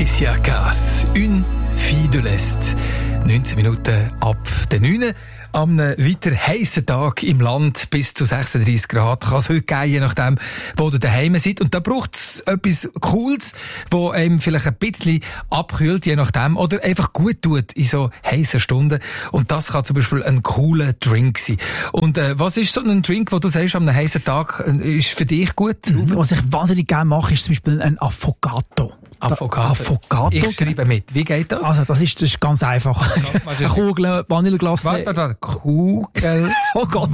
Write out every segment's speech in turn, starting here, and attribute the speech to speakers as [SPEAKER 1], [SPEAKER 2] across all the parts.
[SPEAKER 1] Patricia Cass, «Une fille de l'Est». 19 Minuten ab der 9. Am weiter heissen Tag im Land bis zu 36 Grad kann es heute geben, je nachdem, wo du daheim seid. Und da braucht es etwas Cooles, wo einem vielleicht ein bisschen abkühlt, je nachdem, oder einfach gut tut in so heissen Stunden. Und das kann zum Beispiel ein cooler Drink sein. Und was ist so ein Drink, wo du sagst, am heissen Tag ist für dich gut?
[SPEAKER 2] Was ich wahnsinnig gerne mache, ist zum Beispiel ein Affogato.
[SPEAKER 1] Affogato. Ich schreibe mit. Wie geht das?
[SPEAKER 2] Also, das ist ganz einfach. Eine Kugel Vanilleglace.
[SPEAKER 1] Warte. Kugel.
[SPEAKER 2] Oh Gott.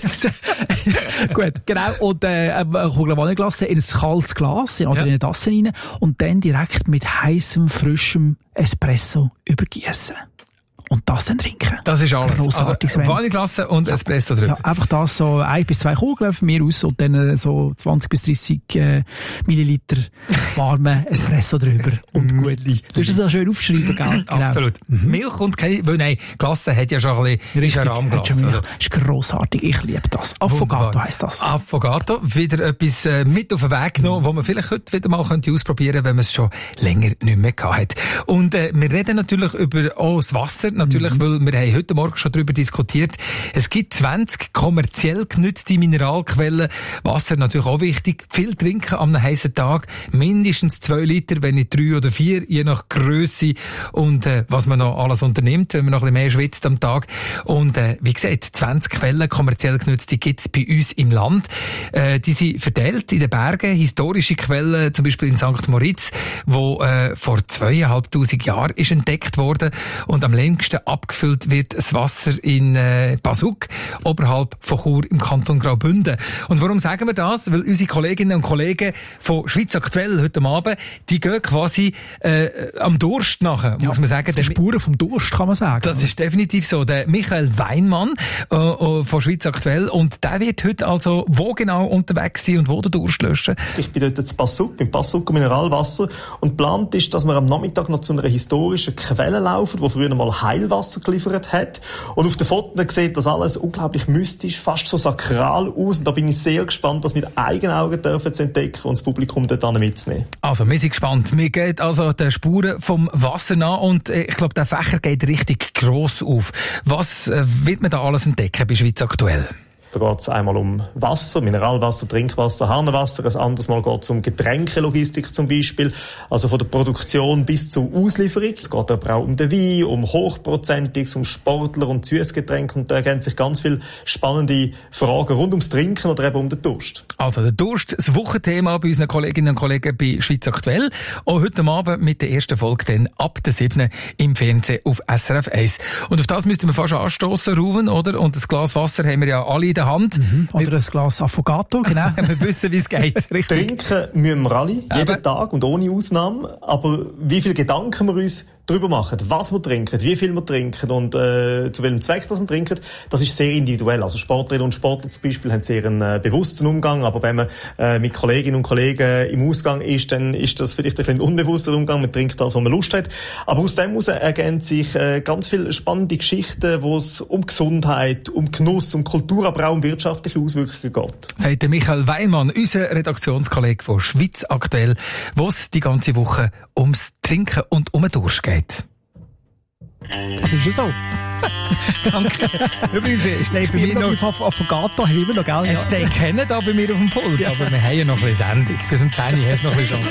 [SPEAKER 2] Gut, genau. Und eine Kugel Vanilleglace in ein kaltes Glas oder in eine Tasse rein und dann direkt mit heißem, frischem Espresso übergießen. Und das dann trinken.
[SPEAKER 1] Das ist alles.
[SPEAKER 2] Grossartig.
[SPEAKER 1] Also, Vanilleglasse und Espresso drüber.
[SPEAKER 2] Ja, einfach das so 1 bis 2 Kugeln von mir aus und dann so 20 bis 30 Milliliter warme Espresso drüber und gut. Du hast das auch schön aufschreiben, gell? Genau.
[SPEAKER 1] Absolut. Milch und keine, weil nein, Glasse hat ja schon ein bisschen Rahmglas.
[SPEAKER 2] Das ist grossartig. Ich liebe das. Affogato heisst das.
[SPEAKER 1] Affogato. Wieder etwas mit auf den Weg genommen, wo man vielleicht heute wieder mal ausprobieren könnte, wenn man es schon länger nicht mehr gehabt hat. Und wir reden natürlich über das Wasser. Natürlich, weil wir haben heute Morgen schon darüber diskutiert. Es gibt 20 kommerziell genutzte Mineralquellen. Wasser natürlich auch wichtig. Viel trinken am heißen Tag. Mindestens 2 Liter, wenn nicht 3 oder 4, je nach Grösse und was man noch alles unternimmt, wenn man noch ein bisschen mehr schwitzt am Tag. Und wie gesagt, 20 Quellen kommerziell genutzte gibt es bei uns im Land. Die sind verteilt in den Bergen. Historische Quellen, zum Beispiel in St. Moritz, wo vor 2500 Jahren ist entdeckt worden und am längsten abgefüllt wird das Wasser in Basuk, oberhalb von Chur im Kanton Graubünden. Und warum sagen wir das? Weil unsere Kolleginnen und Kollegen von Schweiz aktuell heute Abend, die gehen quasi am Durst nachher, muss man sagen.
[SPEAKER 2] Spuren vom Durst, kann man sagen.
[SPEAKER 1] Das ist definitiv so. Der Michael Weinmann von Schweiz aktuell. Und der wird heute also wo genau unterwegs sein und wo den Durst löschen?
[SPEAKER 3] Ich bin dort in Basuk, beim Basuker Mineralwasser. Und geplant ist, dass wir am Nachmittag noch zu einer historischen Quelle laufen, wo früher mal Heilwasser geliefert hat. Und auf den Fotos sieht das alles unglaublich mystisch, fast so sakral aus. Und da bin ich sehr gespannt, das mit eigenen Augen zu entdecken und das Publikum dort mitzunehmen.
[SPEAKER 1] Also, wir sind gespannt. Wir gehen also den Spuren vom Wasser nach und ich glaube, der Fächer geht richtig gross auf. Was wird man da alles entdecken bei Schweiz aktuell?
[SPEAKER 3] Da geht es einmal um Wasser, Mineralwasser, Trinkwasser, Hahnenwasser. Ein anderes Mal geht es um Getränkelogistik zum Beispiel, also von der Produktion bis zur Auslieferung. Es geht aber auch um den Wein, um Hochprozentiges, um Sportler und Süßgetränke. Und da ergeben sich ganz viele spannende Fragen rund ums Trinken oder eben um den Durst.
[SPEAKER 1] Also der Durst, das Wochenthema bei unseren Kolleginnen und Kollegen bei Schweiz aktuell. Auch heute Abend mit der ersten Folge dann ab der 7. im Fernsehen auf SRF 1. Und auf das müssten wir fast anstossen, Ruven, oder? Und das Glas Wasser haben wir ja alle in der Hand.
[SPEAKER 2] Oder ein Glas Affogato, genau.
[SPEAKER 1] Wir wissen, wie es geht.
[SPEAKER 3] Richtig. Trinken müssen wir alle, jeden Tag und ohne Ausnahme. Aber wie viel Gedanken wir uns darüber machen, was wir trinken, wie viel wir trinken und zu welchem Zweck das wir trinken, das ist sehr individuell. Also Sportlerinnen und Sportler zum Beispiel haben sehr einen bewussten Umgang, aber wenn man mit Kolleginnen und Kollegen im Ausgang ist, dann ist das vielleicht ein bisschen unbewusster Umgang. Man trinkt das, was man Lust hat. Aber aus dem heraus ergeben sich ganz viele spannende Geschichten, wo es um Gesundheit, um Genuss, um Kultur, aber auch um wirtschaftliche Auswirkungen geht.
[SPEAKER 1] Sagt der Michael Weinmann, unser Redaktionskollege von Schweiz aktuell, wo es die ganze Woche ums Trinken und um den Durst geht.
[SPEAKER 2] Das ist ja so.
[SPEAKER 1] Danke. Übrigens, steht bei mir noch...
[SPEAKER 2] Affogato hast du immer noch, gell?
[SPEAKER 1] Es steht kennen da bei mir auf dem Pult, aber wir haben ja noch ein bisschen Sendung. Bis zum 10 Uhr hast du noch ein bisschen Chance.